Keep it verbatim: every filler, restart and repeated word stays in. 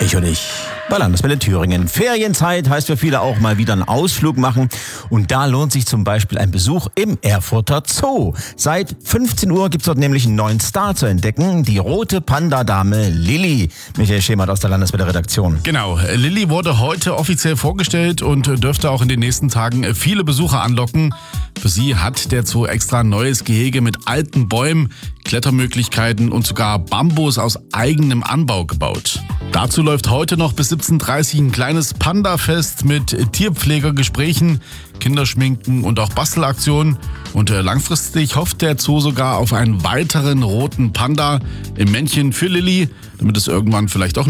Ich und ich bei Landeswelle Thüringen. Ferienzeit heißt für viele auch mal wieder einen Ausflug machen. Und da lohnt sich zum Beispiel ein Besuch im Erfurter Zoo. Seit fünfzehn Uhr gibt es dort nämlich einen neuen Star zu entdecken. Die rote Panda-Dame Lilly. Michael Schemert aus der Landeswelle Redaktion. Genau, Lilly wurde heute offiziell vorgestellt und dürfte auch in den nächsten Tagen viele Besucher anlocken. Für sie hat der Zoo extra ein neues Gehege mit alten Bäumen, Klettermöglichkeiten und sogar Bambus aus eigenem Anbau gebaut. Dazu läuft heute noch bis siebzehn Uhr dreißig ein kleines Panda-Fest mit Tierpflegergesprächen, Kinderschminken und auch Bastelaktionen. Und langfristig hofft der Zoo sogar auf einen weiteren roten Panda im Männchen für Lilly, damit es irgendwann vielleicht auch